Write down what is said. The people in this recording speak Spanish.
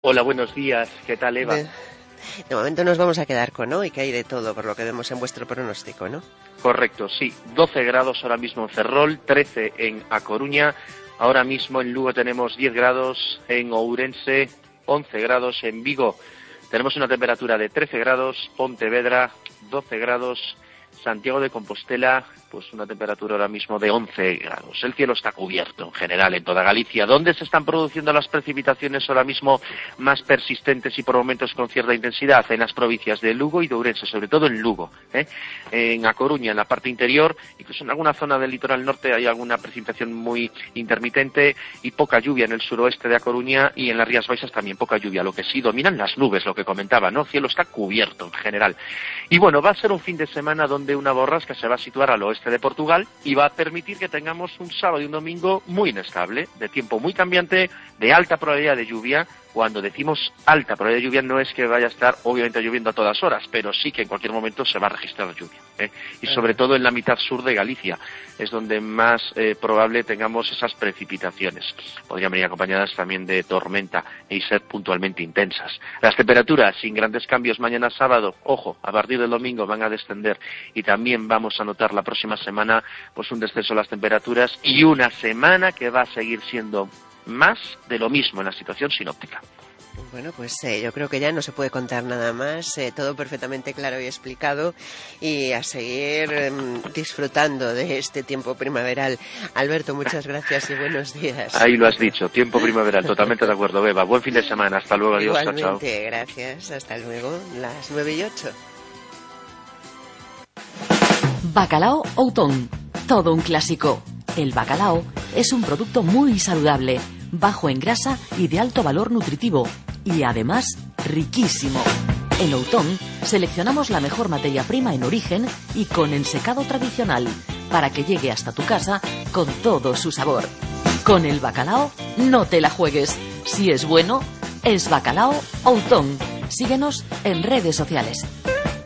Hola, buenos días. ¿Qué tal, Eva? De momento nos vamos a quedar con hoy, que hay de todo, por lo que vemos en vuestro pronóstico, ¿no? Correcto, sí. 12 grados ahora mismo en Ferrol, 13 en A Coruña. Ahora mismo en Lugo tenemos 10 grados, en Ourense 11 grados, en Vigo tenemos una temperatura de 13 grados, Pontevedra 12 grados, Santiago de Compostela, pues una temperatura ahora mismo de 11 grados. El cielo está cubierto en general en toda Galicia. ¿Dónde se están produciendo las precipitaciones ahora mismo más persistentes y por momentos con cierta intensidad? En las provincias de Lugo y de Ourense, sobre todo en Lugo, en A Coruña, en la parte interior, incluso en alguna zona del litoral norte hay alguna precipitación muy intermitente y poca lluvia en el suroeste de A Coruña, y en las Rías Baixas también poca lluvia. Lo que sí dominan las nubes, lo que comentaba, ¿no? El cielo está cubierto en general. Y bueno, va a ser un fin de semana donde una borrasca se va a situar al oeste de Portugal y va a permitir que tengamos un sábado y un domingo muy inestable, de tiempo muy cambiante, de alta probabilidad de lluvia. Cuando decimos alta probabilidad de lluvia no es que vaya a estar obviamente lloviendo a todas horas, pero sí que en cualquier momento se va a registrar lluvia, y sobre todo en la mitad sur de Galicia es donde más probable tengamos esas precipitaciones. Podrían venir acompañadas también de tormenta y ser puntualmente intensas. Las temperaturas sin grandes cambios mañana sábado, ojo, a partir del domingo van a descender, y también vamos a notar la próxima semana pues un descenso de las temperaturas y una semana que va a seguir siendo más de lo mismo en la situación sinóptica. Bueno, pues yo creo que ya no se puede contar nada más, todo perfectamente claro y explicado, y a seguir disfrutando de este tiempo primaveral. Alberto, muchas gracias y buenos días. Ahí lo has dicho, tiempo primaveral, totalmente de acuerdo, Beba. Buen fin de semana, hasta luego, adiós, Igualmente, chao. Gracias, hasta luego, las 9:08. Bacalao Outón, todo un clásico. El bacalao es un producto muy saludable, bajo en grasa y de alto valor nutritivo, y además riquísimo. En Outón seleccionamos la mejor materia prima en origen y con ensecado tradicional, para que llegue hasta tu casa con todo su sabor. Con el bacalao no te la juegues. Si es bueno, es Bacalao Outón. Síguenos en redes sociales.